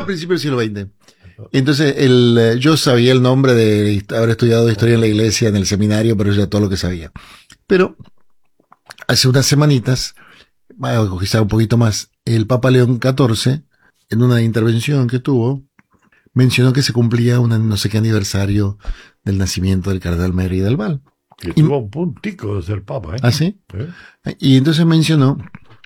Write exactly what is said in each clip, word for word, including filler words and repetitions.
principios del siglo veinte. Entonces, el, yo sabía el nombre de haber estudiado historia en la iglesia, en el seminario, pero eso era todo lo que sabía. Pero, hace unas semanitas, o quizá un poquito más, el Papa León catorce, en una intervención que tuvo, mencionó que se cumplía un no sé qué aniversario del nacimiento del cardenal Merry del Val. Que tuvo un puntico de ser papa, ¿eh? ¿Ah, sí? ¿Eh? Y entonces mencionó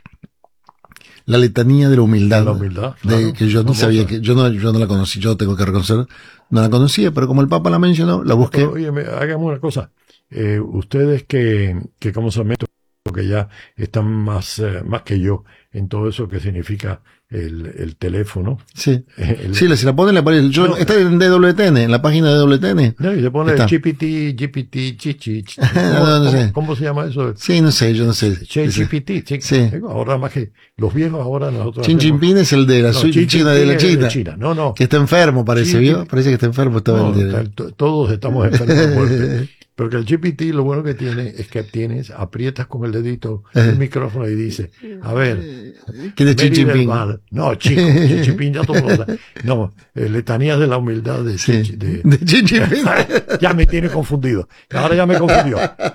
la letanía de la humildad. De la humildad, de, claro. que yo no sabía, que yo no, yo no la conocí, yo tengo que reconocer, no la conocía, pero como el Papa la mencionó, la busqué. Pero, oye, hagamos una cosa. Eh, ustedes que, que, ¿cómo se llama esto? Que ya están más, eh, más que yo en todo eso que significa el, el teléfono. Sí. El, sí, si la ponen, le aparece. Yo, no, está en D W T N, en la página de D W T N. No, y le pone G P T, G P T, Chichi. ¿Cómo, no, no ¿cómo, sé. ¿Cómo se llama eso? Sí, no sé, yo no sé. G P T, sí. sí. Ahora más que los viejos, ahora nosotros. Chin Jinping es el de la no, China de la China. De China. No, no. Que está enfermo, parece, Xi, ¿vio? Parece que está enfermo. Está no, está, todos estamos enfermos de muerte. Pero que el G P T lo bueno que tiene es que tienes, aprietas con el dedito el micrófono y dice, a ver, ¿quién es Xi Jinping? No, chico, Xi Jinping ya todo lo da. No, eh, letanías de la humildad de sí, Xi, de, de Xi Jinping. Ya me tiene confundido. Ahora ya me confundió.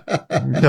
No,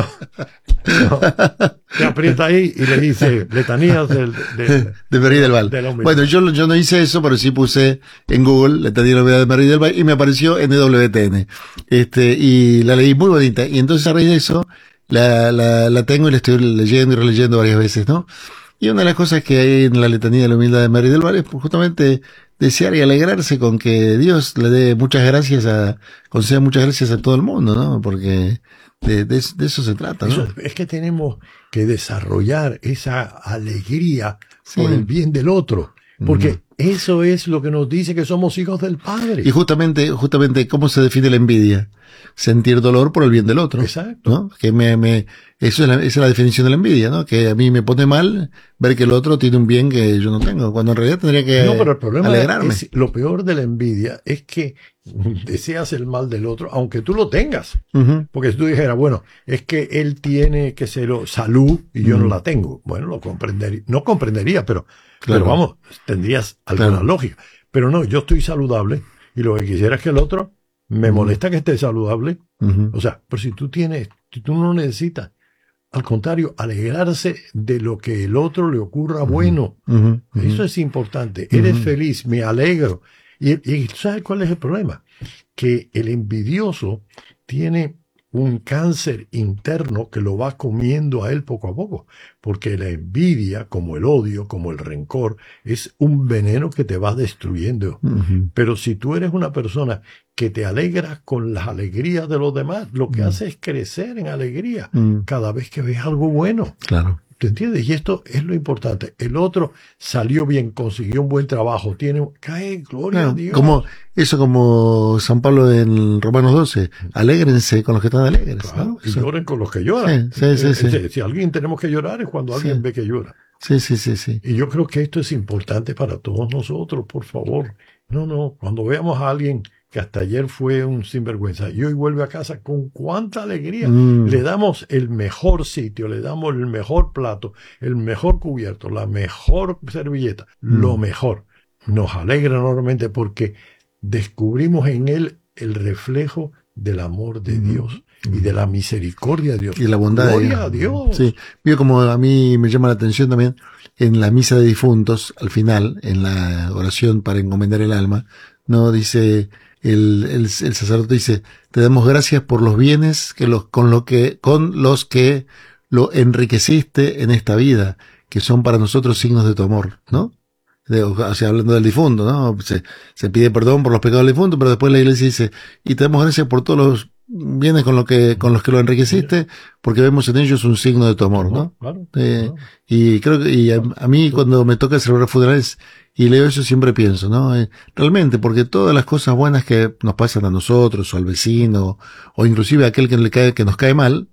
no. Te aprieta ahí y le dice letanías del, del, de Merry del Val. De bueno, yo, yo no hice eso, pero sí puse en Google letanía de la humildad de Merry del Val y me apareció en W T N. Este, y la leí muy bonita. Y entonces a raíz de eso, la, la, la tengo y la estoy leyendo y releyendo varias veces, ¿no? Y una de las cosas que hay en la letanía de la humildad de Merry del Val es justamente desear y alegrarse con que Dios le dé muchas gracias a, conceda muchas gracias a todo el mundo, ¿no? Porque de, de, de eso se trata, ¿no? Eso, es que tenemos que desarrollar esa alegría sí. por el bien del otro. Porque mm. eso es lo que nos dice que somos hijos del Padre. Y justamente, justamente, ¿cómo se define la envidia? Sentir dolor por el bien del otro. Exacto. ¿No? Que me, me, eso es la, esa es la definición de la envidia, ¿no? Que a mí me pone mal ver que el otro tiene un bien que yo no tengo, cuando en realidad tendría que no, pero el problema alegrarme. Es, lo peor de la envidia es que deseas el mal del otro, aunque tú lo tengas. Uh-huh. Porque si tú dijeras, bueno, es que él tiene, que ser salud y yo uh-huh. no la tengo. Bueno, lo comprendería, no comprendería, pero, claro. pero vamos, tendrías alguna claro. lógica. Pero no, yo estoy saludable y lo que quisiera es que el otro me uh-huh. molesta que esté saludable. Uh-huh. O sea, pero si tú tienes, si tú no necesitas, al contrario, alegrarse de lo que el otro le ocurra uh-huh. bueno. Uh-huh. Eso es importante. Uh-huh. Eres feliz, me alegro. Y, y ¿sabes cuál es el problema? Que el envidioso tiene un cáncer interno que lo va comiendo a él poco a poco. Porque la envidia, como el odio, como el rencor, es un veneno que te va destruyendo. Uh-huh. Pero si tú eres una persona que te alegras con las alegrías de los demás, lo que uh-huh. hace es crecer en alegría uh-huh. cada vez que ves algo bueno. Claro. ¿Te entiendes? Y esto es lo importante. El otro salió bien, consiguió un buen trabajo, tiene, cae, gloria claro, a Dios. Como, eso como San Pablo en Romanos doce, alégrense con los que están alegres. Claro, ¿no? Y lloren con los que lloran. Sí, sí, sí, eh, sí. Si, si alguien tenemos que llorar es cuando alguien sí. ve que llora. Sí, sí, sí, sí. Y yo creo que esto es importante para todos nosotros, por favor. No, no, cuando veamos a alguien que hasta ayer fue un sinvergüenza y hoy vuelve a casa con cuánta alegría. Mm. Le damos el mejor sitio, le damos el mejor plato, el mejor cubierto, la mejor servilleta, mm. lo mejor. Nos alegra enormemente porque descubrimos en él el reflejo del amor de mm. Dios y de la misericordia de Dios. Y la bondad Gloria de Dios. a Dios. Sí, vio como a mí me llama la atención también en la misa de difuntos, al final, en la oración para encomendar el alma, no dice... El, el, el sacerdote dice, te damos gracias por los bienes que los, con, lo que, con los que lo enriqueciste en esta vida, que son para nosotros signos de tu amor, ¿no? De, o sea, hablando del difunto, ¿no? Se, se pide perdón por los pecados del difunto, pero después la iglesia dice, y te damos gracias por todos los bienes con, lo que, con los que lo enriqueciste, porque vemos en ellos un signo de tu amor, ¿no? Claro, eh, claro. Y creo que, y a, a mí cuando me toca celebrar funerales, y leo eso siempre pienso, ¿no? Eh, realmente, porque todas las cosas buenas que nos pasan a nosotros, o al vecino, o inclusive a aquel que, le cae, que nos cae mal,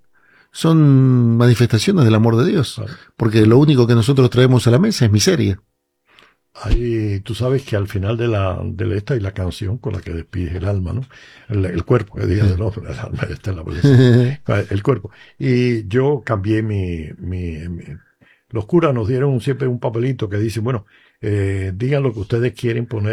son manifestaciones del amor de Dios. Claro. Porque lo único que nosotros traemos a la mesa es miseria. Ahí, tú sabes que al final de la, de la esta hay la canción con la que despides el alma, ¿no? El, el cuerpo, que diga del hombre, el alma, esta es la verdad. El cuerpo. Y yo cambié mi, mi, mi, los curas nos dieron siempre un papelito que dice, bueno, eh, digan lo que ustedes quieren poner